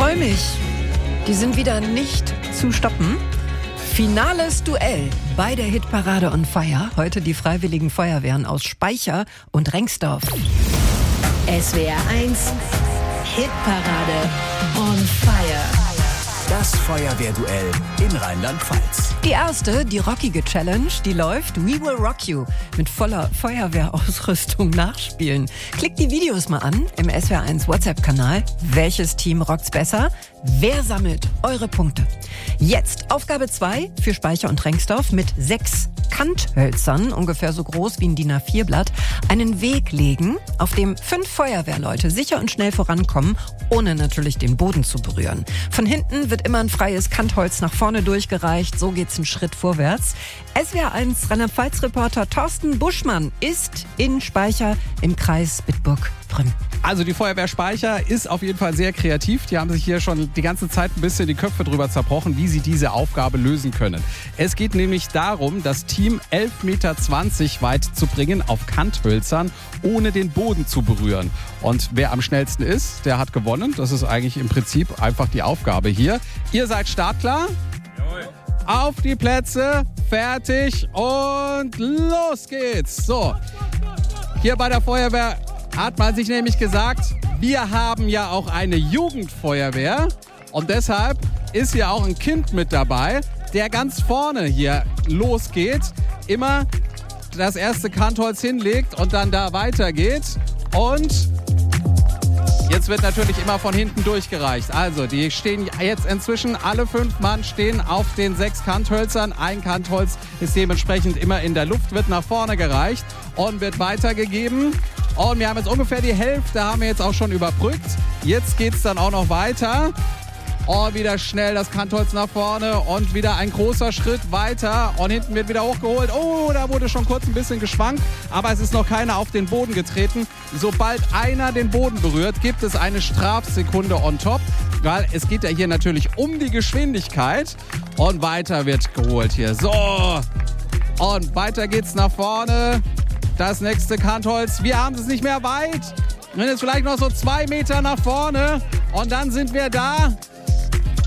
Freu mich. Die sind wieder nicht zu stoppen. Finales Duell bei der Hitparade on Fire. Heute die Freiwilligen Feuerwehren aus Speicher und Rengsdorf. SWR 1 Hitparade on Fire. Das Feuerwehrduell in Rheinland-Pfalz. Die erste, die rockige Challenge, die läuft We Will Rock You mit voller Feuerwehrausrüstung nachspielen. Klickt die Videos mal an im SWR 1 WhatsApp-Kanal. Welches Team rockt's besser? Wer sammelt eure Punkte? Jetzt Aufgabe 2 für Speicher und Rengsdorf mit 6 Kanthölzern, ungefähr so groß wie ein DIN A4-Blatt, einen Weg legen, auf dem 5 Feuerwehrleute sicher und schnell vorankommen, ohne natürlich den Boden zu berühren. Von hinten wird immer ein freies Kantholz nach vorne durchgereicht, so geht's einen Schritt vorwärts. SWR 1 Rheinland-Pfalz-Reporter Thorsten Buschmann ist in Speicher im Kreis Bitburg-Prüm. Also die Feuerwehr Speicher ist auf jeden Fall sehr kreativ. Die haben sich hier schon die ganze Zeit ein bisschen die Köpfe drüber zerbrochen, wie sie diese Aufgabe lösen können. Es geht nämlich darum, das Team 11,20 Meter weit zu bringen auf Kanthölzern, ohne den Boden zu berühren. Und wer am schnellsten ist, der hat gewonnen. Das ist eigentlich im Prinzip einfach die Aufgabe hier. Ihr seid startklar? Jawohl. Auf die Plätze, fertig und los geht's. So, hier bei der Feuerwehr hat man sich nämlich gesagt, wir haben ja auch eine Jugendfeuerwehr und deshalb ist hier auch ein Kind mit dabei, der ganz vorne hier losgeht, immer das erste Kantholz hinlegt und dann da weitergeht und jetzt wird natürlich immer von hinten durchgereicht. Also die stehen jetzt inzwischen, alle 5 Mann stehen auf den 6 Kanthölzern. Ein Kantholz ist dementsprechend immer in der Luft, wird nach vorne gereicht und wird weitergegeben. Und wir haben jetzt ungefähr die Hälfte, haben wir jetzt auch schon überbrückt. Jetzt geht es dann auch noch weiter. Und wieder schnell das Kantholz nach vorne und wieder ein großer Schritt weiter. Und hinten wird wieder hochgeholt. Oh, da wurde schon kurz ein bisschen geschwankt. Aber es ist noch keiner auf den Boden getreten. Sobald einer den Boden berührt, gibt es eine Strafsekunde on top. Weil es geht ja hier natürlich um die Geschwindigkeit. Und weiter wird geholt hier. So. Und weiter geht's nach vorne. Das nächste Kantholz. Wir haben es nicht mehr weit. Und jetzt vielleicht noch so 2 Meter nach vorne. Und dann sind wir da.